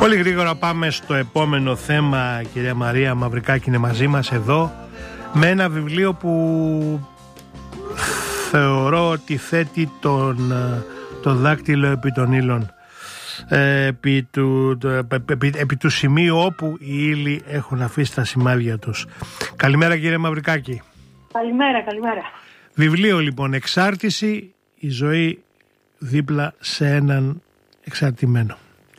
Πολύ γρήγορα πάμε στο επόμενο θέμα. Κυρία Μαρία Μαυρικάκη είναι μαζί μας εδώ με ένα βιβλίο που θεωρώ ότι θέτει το δάκτυλο επί των ύλων, επί του σημείου όπου οι ύλοι έχουν αφήσει τα σημάδια τους. Καλημέρα κύριε Μαυρικάκη. Καλημέρα. Βιβλίο λοιπόν, εξάρτηση, η ζωή δίπλα σε έναν εξαρτημένο.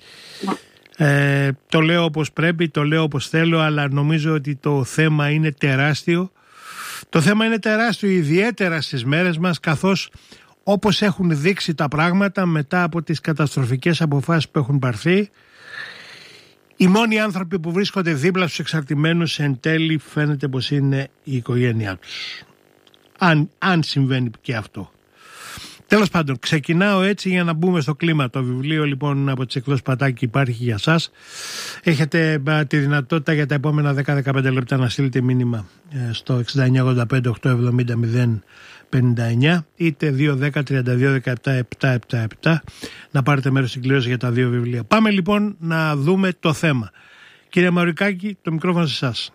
Το λέω όπως πρέπει, το λέω όπως θέλω, αλλά νομίζω ότι το θέμα είναι τεράστιο. Το θέμα είναι τεράστιο ιδιαίτερα στις μέρες μας, καθώς όπως έχουν δείξει τα πράγματα μετά από τις καταστροφικές αποφάσεις που έχουν πάρθει, οι μόνοι άνθρωποι που βρίσκονται δίπλα στους εξαρτημένους εν τέλει φαίνεται πως είναι η οικογένειά τους. Αν συμβαίνει και αυτό. Τέλος πάντων, ξεκινάω έτσι για να μπούμε στο κλίμα. Το βιβλίο λοιπόν από τις εκδόσεις Πατάκη υπάρχει για σας. Έχετε τη δυνατότητα για τα επόμενα 10-15 λεπτά να στείλετε μήνυμα στο 6985-870-059 είτε 210-32-17-777 να πάρετε μέρος στην κλήρωση για τα δύο βιβλία. Πάμε λοιπόν να δούμε το θέμα. Κύριε Μαυρικάκη, το μικρόφωνο σε εσάς.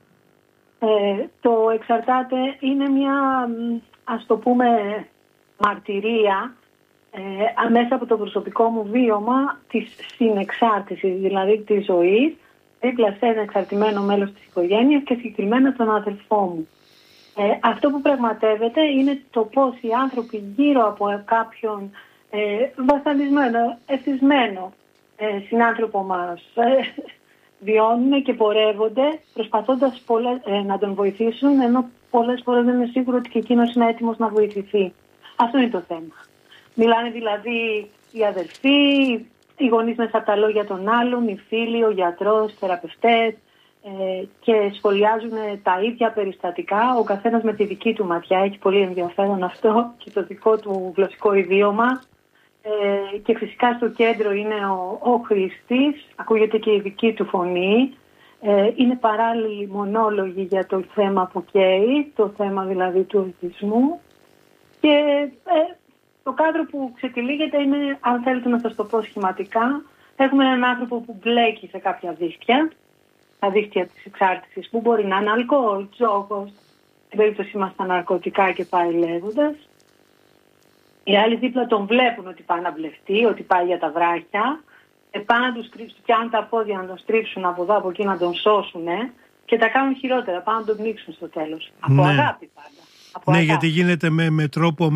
Το εξαρτάται είναι μια, ας το πούμε, μαρτυρία μέσα από το προσωπικό μου βίωμα της συνεξάρτησης, δηλαδή της ζωής δίπλα σε ένα εξαρτημένο μέλος της οικογένειας και συγκεκριμένα τον αδελφό μου. Αυτό που πραγματεύεται είναι το πώς οι άνθρωποι γύρω από κάποιον βασανισμένο, εθισμένο συνάνθρωπο μας βιώνουν και πορεύονται προσπαθώντας να τον βοηθήσουν, ενώ πολλές φορές δεν είναι σίγουρο ότι και εκείνος είναι έτοιμος να βοηθηθεί. Αυτό είναι το θέμα. Μιλάνε δηλαδή οι αδελφοί, οι γονείς μέσα από τα λόγια των άλλων, οι φίλοι, ο γιατρός, οι θεραπευτές και σχολιάζουν τα ίδια περιστατικά. Ο καθένας με τη δική του ματιά, έχει πολύ ενδιαφέρον αυτό και το δικό του γλωσσικό ιδίωμα. Και φυσικά στο κέντρο είναι ο χρήστης, ακούγεται και η δική του φωνή. Είναι παράλληλοι μονόλογοι για το θέμα που καίει, το θέμα δηλαδή του εθισμού. Και το κάδρο που ξετυλίγεται είναι, αν θέλετε να σας το πω σχηματικά, έχουμε έναν άνθρωπο που μπλέκει σε κάποια δίχτυα, τα δίχτυα της εξάρτησης που μπορεί να είναι αλκοόλ, τζόγος, στην περίπτωση μας τα ναρκωτικά και πάει λέγοντας. Οι άλλοι δίπλα τον βλέπουν ότι πάει να μπλεχτεί, ότι πάει για τα βράχια, πάνε να τους πιάνουν τα πόδια να τον στρίψουν από εδώ από εκεί να τον σώσουν και τα κάνουν χειρότερα, πάνε να τον πνίξουν στο τέλος. Από αγάπη πάντα. Ναι, γιατί γίνεται με τρόπο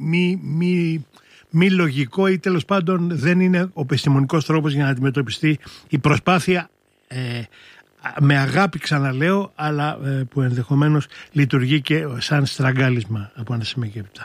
μη λογικό ή τέλος πάντων δεν είναι ο επιστημονικός τρόπος για να αντιμετωπιστεί η προσπάθεια με αγάπη, ξαναλέω, αλλά που ενδεχομένως λειτουργεί και σαν στραγγάλισμα από ένα σημείο και έπειτα.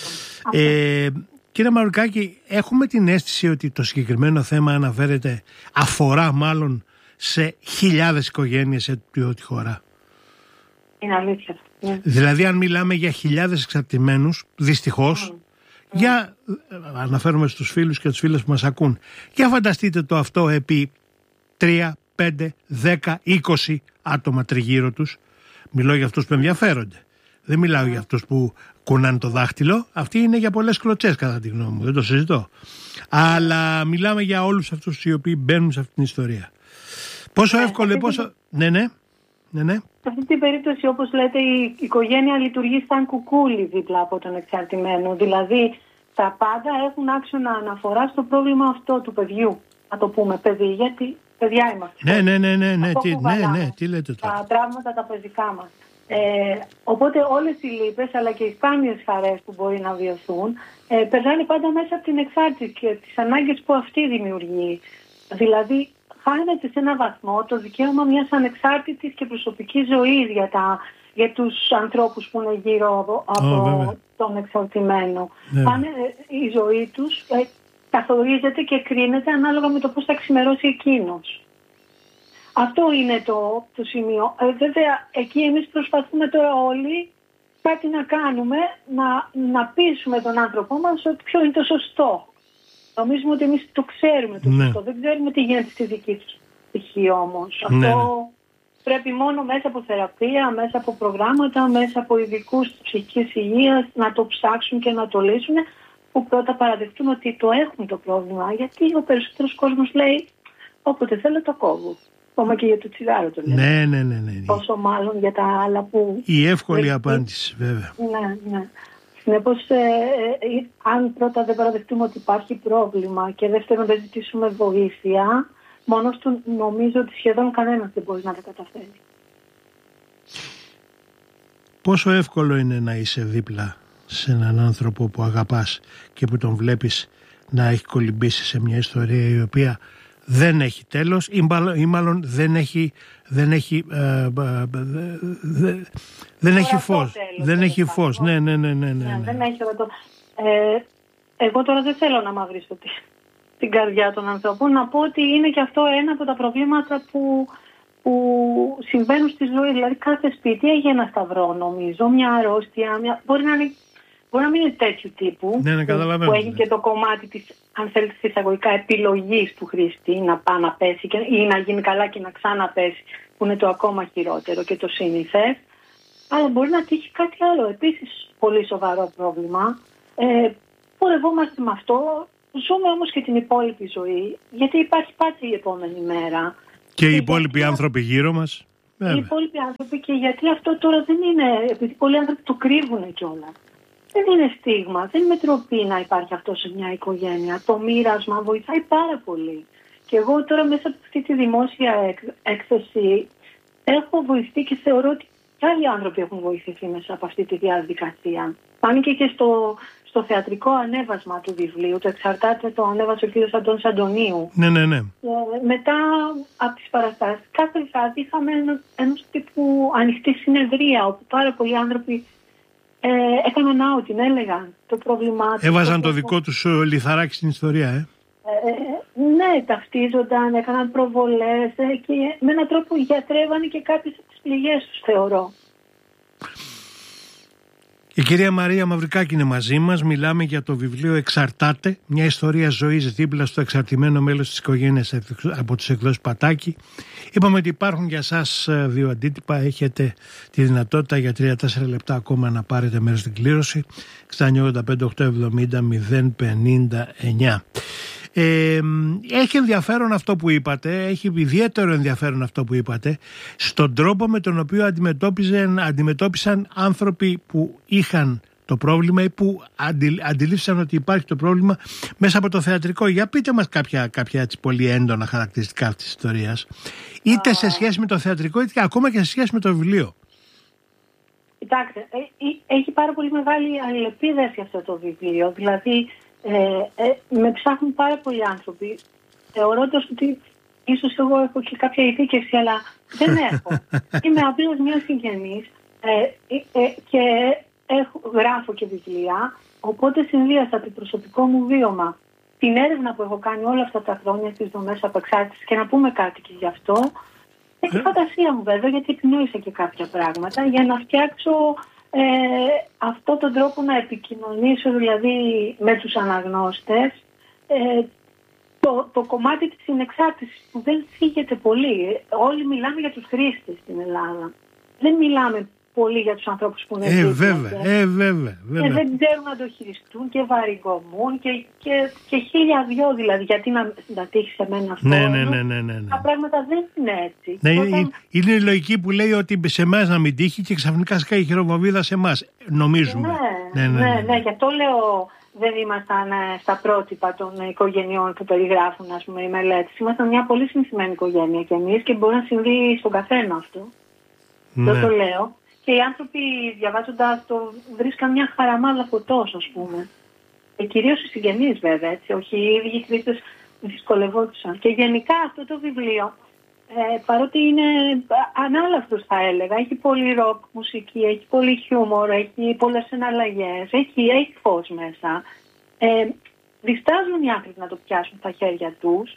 Κύριε Μαυρικάκη, έχουμε την αίσθηση ότι το συγκεκριμένο θέμα αφορά μάλλον σε χιλιάδες οικογένειες σε τη χώρα. Είναι αλήθεια. Δηλαδή αν μιλάμε για χιλιάδες εξαρτημένους, δυστυχώς, αναφέρομαι στους φίλους και τις φίλες που μας ακούν, για φανταστείτε το αυτό επί 3, 5, 10, 20 άτομα τριγύρω τους. Μιλώ για αυτούς που ενδιαφέρονται. Δεν μιλάω για αυτούς που κουνάνε το δάχτυλο. Αυτοί είναι για πολλές κλωτσές κατά τη γνώμη μου, δεν το συζητώ. Αλλά μιλάμε για όλους αυτούς οι οποίοι μπαίνουν σε αυτήν την ιστορία. Πόσο εύκολο, πόσο... Ναι. Σε αυτή την περίπτωση, όπως λέτε, η οικογένεια λειτουργεί σαν κουκούλι δίπλα από τον εξαρτημένο. Δηλαδή, τα πάντα έχουν άξονα αναφορά στο πρόβλημα αυτό του παιδιού. Να το πούμε παιδί, γιατί παιδιά είμαστε. Ναι, τι λέτε τώρα. Τα τραύματα τα παιδικά μας. Οπότε όλες οι λύπες αλλά και οι σπάνιες χαρές που μπορεί να βιωθούν περνάνε πάντα μέσα από την εξάρτηση και τις ανάγκες που αυτή δημιουργεί. Δηλαδή χάνεται σε έναν βαθμό το δικαίωμα μιας ανεξάρτητης και προσωπικής ζωής για τους ανθρώπους που είναι γύρω από τον εξαρτημένο. Η ζωή τους καθορίζεται και κρίνεται ανάλογα με το πώς θα ξημερώσει εκείνος. Αυτό είναι το σημείο. Βέβαια, εκεί εμείς προσπαθούμε τώρα όλοι κάτι να κάνουμε, να πείσουμε τον άνθρωπό μας ότι ποιο είναι το σωστό. Νομίζουμε ότι εμείς το ξέρουμε το σωστό. Δεν ξέρουμε τι γίνεται στη δική του ψυχή όμως. Αυτό πρέπει μόνο μέσα από θεραπεία, μέσα από προγράμματα, μέσα από ειδικούς ψυχικής υγείας να το ψάξουν και να το λύσουν, που πρώτα παραδεχτούν ότι το έχουν το πρόβλημα. Γιατί ο περισσότερος κόσμος λέει όποτε θέλω το κόβω. Ακόμα και για το τσιγάρο το λέω. Ναι. Όσο μάλλον για τα άλλα που... Η εύκολη απάντηση, βέβαια. Ναι. Συνεπώς, αν πρώτα δεν παραδεχτούμε ότι υπάρχει πρόβλημα και δεύτερον δεν ζητήσουμε βοήθεια, μόνος του νομίζω ότι σχεδόν κανένας δεν μπορεί να τα καταφέρει. Πόσο εύκολο είναι να είσαι δίπλα σε έναν άνθρωπο που αγαπάς και που τον βλέπεις να έχει κολυμπήσει σε μια ιστορία η οποία δεν έχει τέλος ή μάλλον δεν έχει φως. Δεν έχει φως. Ναι. Δεν έχει ορατό. Εγώ τώρα δεν θέλω να μαυρίσω την καρδιά των ανθρώπων. Να πω ότι είναι και αυτό ένα από τα προβλήματα που συμβαίνουν στη ζωή. Δηλαδή κάθε σπίτι έχει ένα σταυρό, νομίζω, μια αρρώστια, μπορεί να μην είναι τέτοιου τύπου, που έχει και το κομμάτι της, αν θέλετε, εισαγωγικά επιλογής του χρήστη να πάει να πέσει ή να γίνει καλά και να ξαναπέσει, που είναι το ακόμα χειρότερο και το σύνηθες. Αλλά μπορεί να τύχει κάτι άλλο, επίσης πολύ σοβαρό πρόβλημα. Πορευόμαστε με αυτό, ζούμε όμως και την υπόλοιπη ζωή, γιατί υπάρχει πάντα η επόμενη μέρα. Και οι υπόλοιποι άνθρωποι γύρω μας. Οι υπόλοιποι άνθρωποι, και γιατί αυτό τώρα δεν είναι, επειδή πολλοί άνθρωποι το κρύβουν κιόλας. Δεν είναι στίγμα, δεν είναι τροπή να υπάρχει αυτό σε μια οικογένεια. Το μοίρασμα βοηθάει πάρα πολύ. Και εγώ τώρα μέσα από αυτή τη δημόσια έκθεση έχω βοηθήσει και θεωρώ ότι και άλλοι άνθρωποι έχουν βοηθηθεί μέσα από αυτή τη διαδικασία. Φάνηκε και στο θεατρικό ανέβασμα του βιβλίου, το εξαρτάται, το ανέβασε ο κ. Αντώνης Αντωνίου. Ναι. Μετά από τις παραστάσεις, κάθε βράδυ είχαμε ενός τύπου ανοιχτή συνεδρία, όπου πάρα πολλοί άνθρωποι έκαναν outing, έλεγαν το πρόβλημά τους. Έβαζαν το δικό τους λιθαράκι στην ιστορία, Ναι, ταυτίζονταν, έκαναν προβολές και με έναν τρόπο γιατρεύανε και κάποιες από τις πληγές τους, θεωρώ. Η κυρία Μαρία Μαυρικάκη είναι μαζί μας. Μιλάμε για το βιβλίο «Εξαρτάται», μια ιστορία ζωής δίπλα στο εξαρτημένο μέλος της οικογένειας από τις εκδόσεις Πατάκη. Είπαμε ότι υπάρχουν για σας 2 αντίτυπα. Έχετε τη δυνατότητα για 3-4 λεπτά ακόμα να πάρετε μέρος στην κλήρωση. 6985-870-059. Έχει ενδιαφέρον αυτό που είπατε, έχει ιδιαίτερο ενδιαφέρον αυτό που είπατε, στον τρόπο με τον οποίο αντιμετώπισαν άνθρωποι που είχαν το πρόβλημα ή που αντιλήφθησαν ότι υπάρχει το πρόβλημα μέσα από το θεατρικό. Για πείτε μας κάποια έτσι πολύ έντονα χαρακτηριστικά αυτής της ιστορίας, είτε σε σχέση με το θεατρικό είτε ακόμα και σε σχέση με το βιβλίο. Κοιτάξτε, έχει πάρα πολύ μεγάλη αλληλεπίδραση αυτό το βιβλίο, δηλαδή με ψάχνουν πάρα πολλοί άνθρωποι, θεωρώντας ότι ίσως εγώ έχω και κάποια ειδίκευση, αλλά δεν έχω. Είμαι απλώς μια συγγενής και γράφω και βιβλία, οπότε συνδύασα το προσωπικό μου βίωμα, την έρευνα που έχω κάνει όλα αυτά τα χρόνια στις δομές απεξάρτησης, και να πούμε κάτι και γι' αυτό, και τη φαντασία μου βέβαια, γιατί επινόησα και κάποια πράγματα για να φτιάξω αυτόν τον τρόπο να επικοινωνήσω, δηλαδή με τους αναγνώστες, το κομμάτι της συνεξάρτησης που δεν φύγεται πολύ. Όλοι μιλάμε για τους χρήστες στην Ελλάδα. Δεν μιλάμε πολύ για τους ανθρώπους που είναι βέβαια. Δεν ξέρουν να το χειριστούν και βαρυγκομούν και 1002, δηλαδή γιατί να τύχει σε μένα αυτό. Ναι. Τα πράγματα δεν είναι έτσι. Είναι η λογική που λέει ότι σε εμάς να μην τύχει και ξαφνικά σκάει η χειροβομβίδα σε εμάς. Νομίζουμε. Ναι, γι' αυτό λέω δεν ήμασταν στα πρότυπα των οικογενειών που περιγράφουν, ας πούμε, οι μελέτες. Ήμασταν μια πολύ συνηθισμένη οικογένεια κι εμείς και μπορεί να συμβεί στον καθένα αυτό. Δεν το λέω. Και οι άνθρωποι διαβάζοντας το βρίσκαν μια χαραμάδα φωτός, ας πούμε. Κυρίως οι συγγενείς βέβαια, έτσι, όχι οι ίδιοι χρήστες δυσκολευόντουσαν. Και γενικά αυτό το βιβλίο, παρότι είναι ανάλαφρος θα έλεγα, έχει πολύ ροκ μουσική, έχει πολύ χιούμορ, έχει πολλές εναλλαγές, έχει φως μέσα. Διστάζουν οι άνθρωποι να το πιάσουν στα χέρια τους,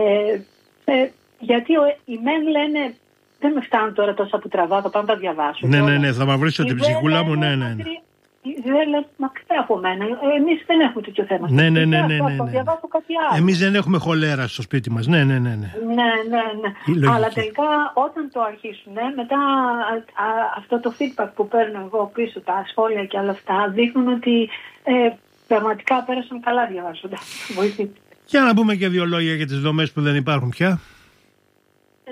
γιατί οι μεν λένε δεν με φτάνουν τώρα τόσα που τραβάω, θα πάω να τα διαβάσω. Ναι, θα μαυρίσω την ψυχούλα μου, ναι. Δεν λέω μακριά από μένα. Εμείς δεν έχουμε τέτοιο θέμα. Ναι. Θα διαβάσω κάτι άλλο. Εμείς δεν έχουμε χολέρα στο σπίτι μας. Ναι. Αλλά τελικά όταν το αρχίσουν, μετά αυτό το feedback που παίρνω εγώ πίσω, τα σχόλια και όλα αυτά, δείχνουν ότι πραγματικά πέρασαν καλά διαβάζοντας. Για να πούμε και 2 λόγια για τις δομές που δεν υπάρχουν πια.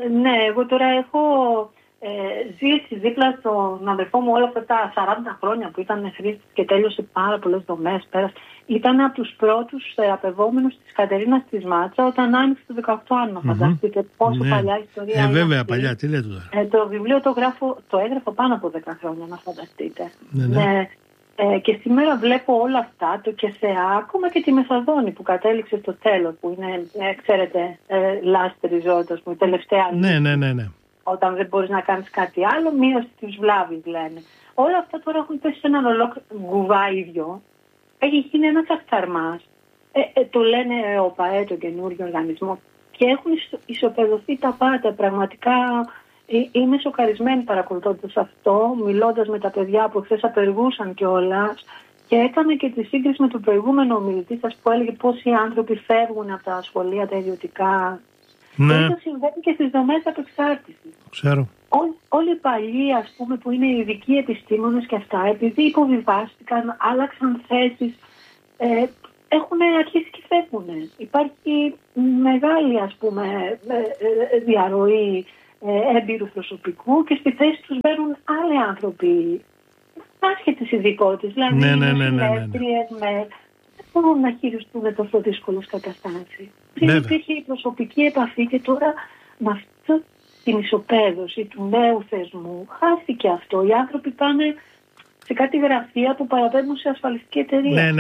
Ναι, εγώ τώρα έχω ζήσει δίπλα στον αδερφό μου όλα αυτά τα 40 χρόνια που ήταν χρήστης και τέλειωσε πάρα πολλές δομές. Ήταν από τους πρώτους θεραπευόμενους της Κατερίνας της Μάτσα όταν άνοιξε το 18 αν φανταστείτε πόσο παλιά ιστορία είναι. Βέβαια, αυτή. παλιά, τι λέτε τώρα. Το βιβλίο το έγραφα πάνω από 10 χρόνια, να φανταστείτε. Ναι. Και σήμερα βλέπω όλα αυτά, το ΚΕΣΕΑ, ακόμα και τη Μεθαδόνη που κατέληξε στο τέλος, που είναι, ξέρετε, last resort, η τελευταία λύση. Ναι. Όταν δεν μπορείς να κάνεις κάτι άλλο, μείωση της βλάβης λένε. Όλα αυτά τώρα έχουν πέσει σε έναν ολόκληρο γκουβά ίδιο. Έχει γίνει ένας αυθαρμάς. Το λένε ΟΠΑΕ, τον καινούριο οργανισμό. Και έχουν ισοπεδωθεί τα πάντα. Πραγματικά είμαι σοκαρισμένη παρακολουθώντας αυτό, μιλώντας με τα παιδιά που χθες απεργούσαν κιόλας. Και έκανα και τη σύγκριση με τον προηγούμενο ομιλητή σας που έλεγε πόσοι άνθρωποι φεύγουν από τα σχολεία τα ιδιωτικά. Ναι. Και αυτό συμβαίνει και στις δομές απεξάρτησης. Ξέρω. Όλοι οι παλιοί, ας πούμε, που είναι ειδικοί επιστήμονες και αυτά, επειδή υποβιβάστηκαν, άλλαξαν θέσεις, έχουν αρχίσει και φεύγουν. Υπάρχει μεγάλη, ας πούμε, διαρροή έμπειρου προσωπικού και στη θέση τους μπαίνουν άλλοι άνθρωποι άσχετες ειδικότητες. Δηλαδή, δεν μπορούν να χειριστούν τόσο δύσκολες καταστάσεις. Πριν υπήρχε η προσωπική επαφή και τώρα με αυτό την ισοπαίδωση του νέου θεσμού χάθηκε αυτό. Οι άνθρωποι πάνε σε κάτι γραφεία που παραπέμπουν σε ασφαλιστική εταιρεία.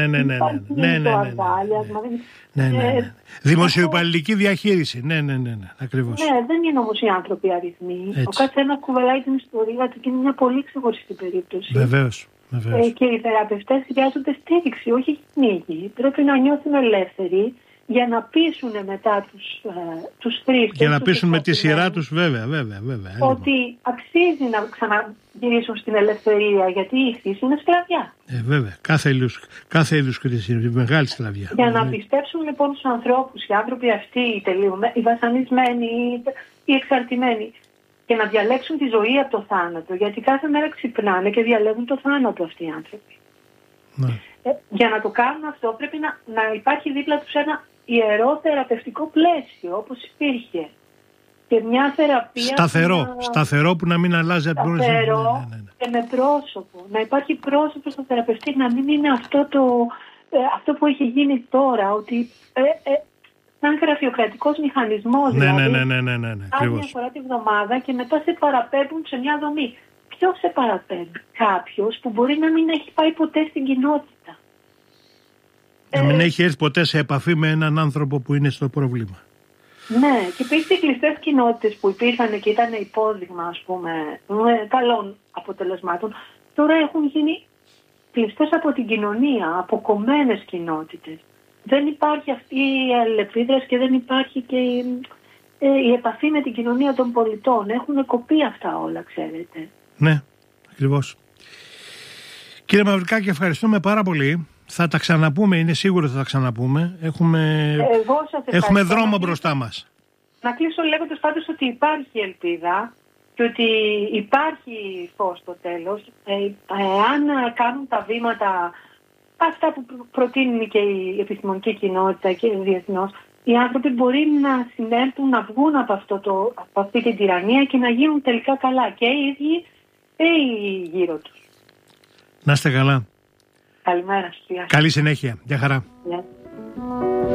Ναι. Δημοσιοϊπαλληλική διαχείριση. Ναι, ακριβώς. Ναι, δεν είναι όμως οι άνθρωποι αριθμοί. Ο καθένας κουβαλάει την ιστορία του και είναι μια πολύ ξεχωριστή περίπτωση. Βεβαίως. Και οι θεραπευτές χρειάζονται στήριξη, όχι κυνήγι. Πρέπει να νιώθουν ελεύθεροι για να πείσουν μετά τους χρήστες. Για να πείσουν με τη σειρά τους, βέβαια. Ότι αξίζει να ξαναγυρίσουν στην ελευθερία, γιατί η χρήση είναι σκλαβιά. Βέβαια. Κάθε είδους χρήση είναι μεγάλη σκλαβιά. Για να πιστέψουν λοιπόν τους ανθρώπους, οι άνθρωποι αυτοί, οι βασανισμένοι, οι εξαρτημένοι, και να διαλέξουν τη ζωή από το θάνατο. Γιατί κάθε μέρα ξυπνάνε και διαλέγουν το θάνατο αυτοί οι άνθρωποι. Ναι. Για να το κάνουν αυτό πρέπει να υπάρχει δίπλα τους ένα ιερό θεραπευτικό πλαίσιο όπως υπήρχε. Και μια θεραπεία... Σταθερό που να μην αλλάζει από την Σταθερό και με πρόσωπο. Να υπάρχει πρόσωπο στο θεραπευτή, να μην είναι αυτό που έχει γίνει τώρα, ότι... σαν γραφειοκρατικός μηχανισμός, ναι, μια φορά τη βδομάδα και μετά σε παραπέμπουν σε μια δομή. Ποιος σε παραπέμπει? Κάποιος που μπορεί να μην έχει πάει ποτέ στην κοινότητα. Να μην έχει έρθει ποτέ σε επαφή με έναν άνθρωπο που είναι στο πρόβλημα. Ναι, και επίσης οι κλειστές κοινότητες που υπήρχαν και ήταν υπόδειγμα, ας πούμε, καλών αποτελεσμάτων, τώρα έχουν γίνει κλειστές από την κοινωνία, αποκομμένες κοινότητες. Δεν υπάρχει αυτή η αλληλεπίδραση και δεν υπάρχει και η επαφή με την κοινωνία των πολιτών. Έχουν κοπεί αυτά όλα, ξέρετε. Ναι, ακριβώς. Κύριε Μαυρικάκη, ευχαριστούμε πάρα πολύ. Θα τα ξαναπούμε, είναι σίγουρο θα τα ξαναπούμε. Έχουμε δρόμο μπροστά μας. Να κλείσω λέγοντας πάντως ότι υπάρχει ελπίδα και ότι υπάρχει φως στο τέλος. Αν κάνουν τα βήματα... Αυτά που προτείνει και η επιστημονική κοινότητα και διεθνώς, οι άνθρωποι μπορεί να συνέλθουν, να βγουν από αυτή την τυραννία και να γίνουν τελικά καλά και οι ίδιοι και οι γύρω τους. Να είστε καλά. Καλημέρα σας. Καλή συνέχεια. Γεια χαρά. Yeah.